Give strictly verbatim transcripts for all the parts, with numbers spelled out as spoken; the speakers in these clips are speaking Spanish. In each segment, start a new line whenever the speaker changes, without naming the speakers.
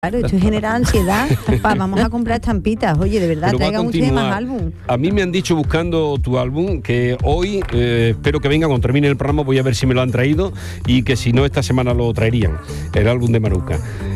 Claro, esto genera ansiedad. Pa, vamos a comprar estampitas. Oye, de verdad, traigan ustedes más álbum.
A mí me han dicho buscando tu álbum que hoy, eh, espero que venga cuando termine el programa, voy a ver si me lo han traído y que si no, esta semana lo traerían, el álbum de Maruca.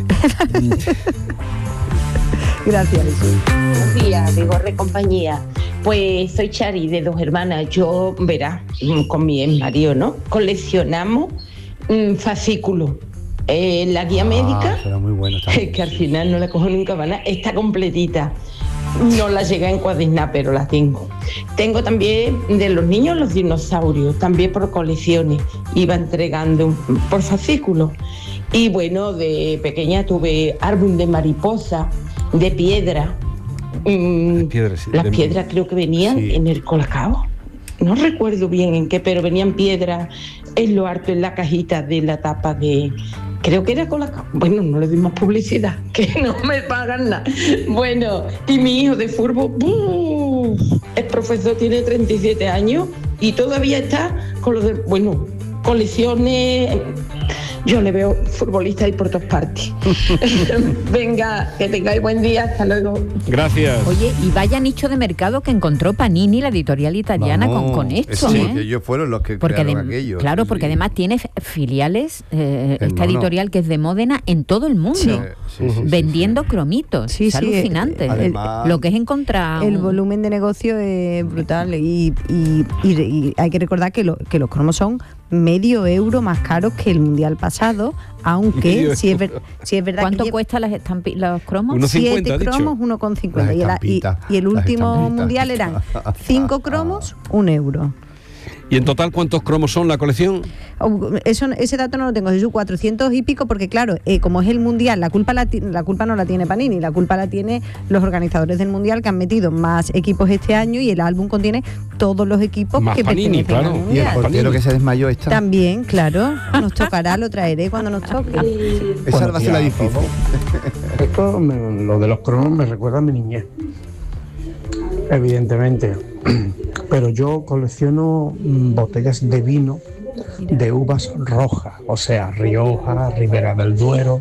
Gracias.
Buenos días, Vigorra compañía. Pues soy Chari, de Dos Hermanas. Yo, verá, con mi ex marido, ¿no? Coleccionamos mmm, fascículos. Eh, la guía ah, médica, muy bueno, que al final no la cojo nunca, ¿vale? Está completita. No la llegué a encuadernar, pero la tengo. Tengo también de los niños los dinosaurios, también por colecciones. Iba entregando por fascículos. Y bueno, de pequeña tuve álbum de mariposa, de piedra. Mm, piedra, sí, las de piedras creo que venían sí. en el Colacao. No recuerdo bien en qué, pero venían piedras en lo alto, en la cajita de la tapa de... Creo que era Colacao. Bueno, no le dimos publicidad, que no me pagan nada. Bueno, y mi hijo de fútbol, ¡buf! El profesor tiene treinta y siete años y todavía está con los de... Bueno, colecciones... Yo le veo futbolista ahí por todas partes. Venga, que tengáis buen día, hasta luego.
Gracias.
Oye, y vaya nicho de mercado que encontró Panini, la editorial italiana, con, con esto,
sí,
¿eh?
Que ellos fueron los que
porque
crearon
de,
aquello.
Claro,
sí,
porque
sí.
además tiene filiales, eh, esta
mono.
editorial que es de Módena, en todo el mundo.
Sí.
Sí, sí,
vendiendo
sí, sí.
cromitos.
Sí,
es
sí,
alucinante.
Además,
lo que es encontrar...
El
un...
volumen de negocio es brutal y, y, y, y hay que recordar que, lo, que los cromos son medio euro más caros que el mundial pasado, aunque si es, ver, si es verdad
¿Cuánto
que
cuesta las estampi- los cromos?
Unos cincuenta,
siete cromos, uno con cincuenta y, el- y, y el último mundial eran cinco cromos, un euro.
¿Y en total cuántos cromos son la colección?
Eso, ese dato no lo tengo, es cuatrocientos y pico, porque claro, eh, como es el mundial, la culpa la, la culpa no la tiene Panini, la culpa la tiene los organizadores del mundial, que han metido más equipos este año y el álbum contiene todos los equipos
más
que
Panini,
pertenecen
claro.
al
Y el
mundial.
portero que se desmayó está.
También, claro, nos tocará, lo traeré cuando nos toque.
Esa
Bueno,
va a ser la
tía,
difícil.
Esto, me, lo de los cromos me recuerda a mi niñez, evidentemente. Pero yo colecciono botellas de vino de uvas rojas, o sea, Rioja, Ribera del Duero,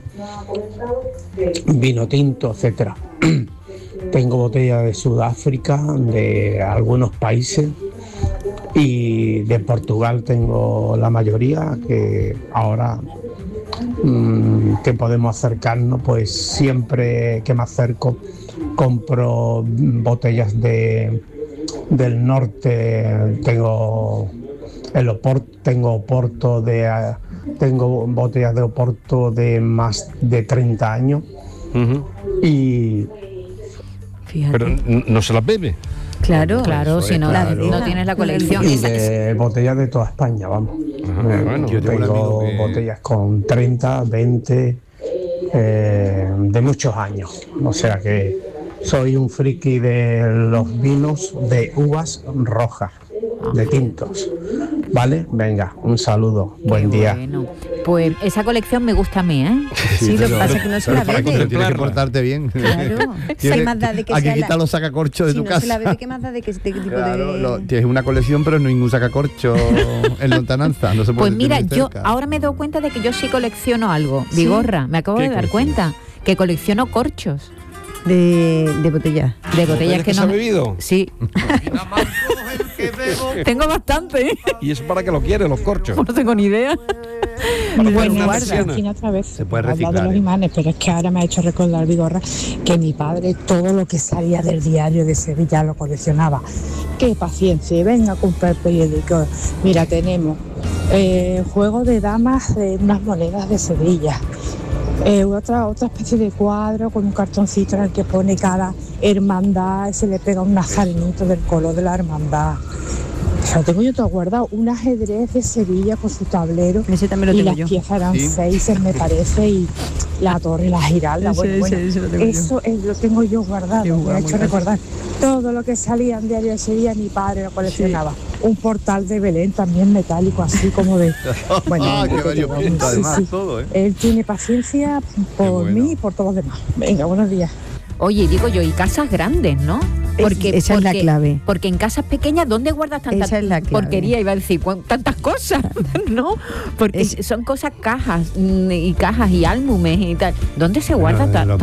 vino tinto, etcétera. Tengo botellas de Sudáfrica, de algunos países, y de Portugal tengo la mayoría, que ahora mmm, que podemos acercarnos, pues siempre que me acerco compro botellas de del norte. Tengo el Oporto, tengo Oporto de tengo botellas de Oporto de más de treinta años. Uh-huh. Y
fíjate.
Pero no se las bebe.
Claro,
claro, si no,
claro.
no tienes la colección.
Y de botellas de toda España, vamos.
Ajá,
eh,
bueno,
yo tengo que... botellas con treinta, veinte, eh, de muchos años. O sea que soy un friki de los vinos de uvas rojas, de tintos. ¿Vale? Venga, un saludo. Buen
Qué
día.
Bueno. Pues esa colección me gusta a mí, ¿eh?
Sí, sí, lo que pasa es que no se la bebe.
Pero tienes que portarte bien.
Claro.
Tienes,
¿Qué más da de que
hay
sea
que quitar
la...
los sacacorchos de
si
tu
no
casa.
Se la bebe, ¿qué más da de que este tipo
Claro,
de...?
lo, tienes una colección, pero no ningún sacacorcho en lontananza. No se puede
Pues mira,
tener
yo
cerca.
ahora me he dado cuenta de que yo sí colecciono algo.
¿Sí?
Vigorra, me acabo de dar
coleccionas?
cuenta que colecciono corchos.
De, de botella.
De botellas que,
que
no...
se ha bebido?
Sí. Tengo bastante, ¿eh?
¿Y eso para qué lo quieres, los corchos?
No tengo ni idea.
Bueno,
Aquí otra vez
Se puede
habla
reciclar,
de los
¿eh?
imanes, pero es que ahora me ha hecho recordar, Vigorra, que mi padre todo lo que salía del diario de Sevilla lo coleccionaba. Qué paciencia, venga a comprar periódico. Mira, tenemos eh, juego de damas de unas monedas de Sevilla. Eh, otra, otra especie de cuadro con un cartoncito en el que pone cada hermandad, se le pega un nazarenito del color de la hermandad. Lo tengo yo todo guardado, un ajedrez de Sevilla con su tablero.
Ese también lo
y
tengo
las
yo.
piezas eran
¿Sí?
seis, me parece, y la torre, la giralda.
Ese,
Bueno, bueno,
ese, ese lo tengo
eso es, lo tengo yo guardado.
Yo
Me ha
muy
hecho
bien.
recordar todo lo que salía en diario de Sevilla, mi padre lo coleccionaba. Un portal de Belén también metálico, así como de... Bueno,
Ah, qué variopinto,
sí,
además,
sí.
todo, ¿eh?
Él tiene paciencia por
bueno.
mí y por todos los demás. Venga, buenos días.
Oye, digo yo, y casas grandes, ¿no?
Porque, esa
porque,
es la clave.
Porque en casas pequeñas, ¿dónde guardas tanta
Esa es la clave.
porquería? Iba a decir, tantas cosas, ¿no? Porque es, son cosas, cajas y cajas y álbumes y tal. ¿Dónde se guarda ta,
Lo
tanta